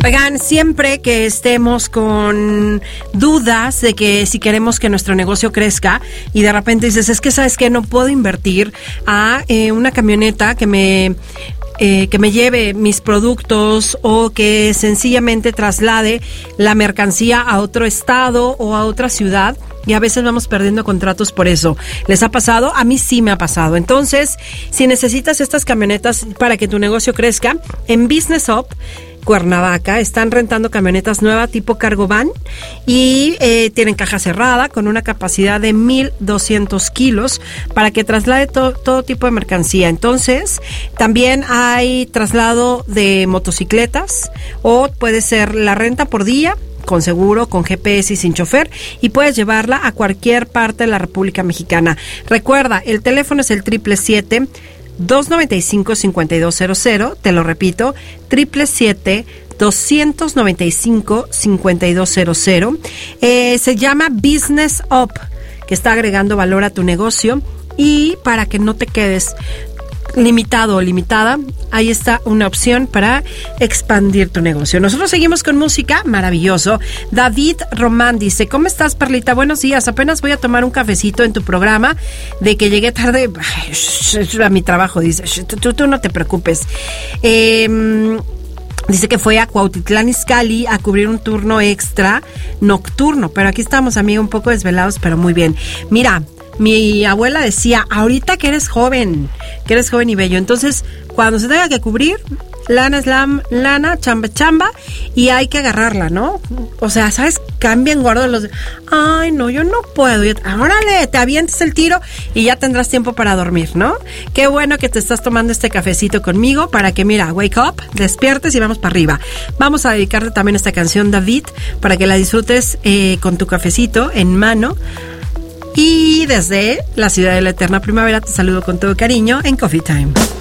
Oigan, siempre que estemos con dudas de que si queremos que nuestro negocio crezca y de repente dices, es que sabes que no puedo invertir a una camioneta que me lleve mis productos o que sencillamente traslade la mercancía a otro estado o a otra ciudad, y a veces vamos perdiendo contratos por eso. ¿Les ha pasado? A mí sí me ha pasado. Entonces, si necesitas estas camionetas para que tu negocio crezca, en Business Hub Cuernavaca están rentando camionetas nuevas tipo cargo van y tienen caja cerrada con una capacidad de 1,200 kilos para que traslade todo tipo de mercancía. Entonces, también hay traslado de motocicletas o puede ser la renta por día, con seguro, con GPS y sin chofer, y puedes llevarla a cualquier parte de la República Mexicana. Recuerda, el teléfono es el 777-295-5200, te lo repito, 777-295-5200. Se llama Business Up, que está agregando valor a tu negocio, y para que no te quedes limitado o limitada, ahí está una opción para expandir tu negocio. Nosotros seguimos con música, maravilloso. David Román dice, ¿cómo estás, Perlita? Buenos días, apenas voy a tomar un cafecito en tu programa de que llegué tarde a mi trabajo, dice, tú no te preocupes. Dice que fue a Cuautitlán Izcalli a cubrir un turno extra nocturno, pero aquí estamos, amigo, un poco desvelados, pero muy bien. Mira, mi abuela decía, ahorita que eres joven y bello, entonces cuando se tenga que cubrir, lana es lana, chamba es chamba, y hay que agarrarla, ¿no? O sea, ¿sabes? Cambian gordos los... Ay, no, yo no puedo. Órale, te avientes el tiro y ya tendrás tiempo para dormir, ¿no? Qué bueno que te estás tomando este cafecito conmigo para que, mira, wake up, despiertes y vamos para arriba. Vamos a dedicarte también a esta canción, David, para que la disfrutes con tu cafecito en mano. Y desde la ciudad de la eterna primavera te saludo con todo cariño en Coffee Time.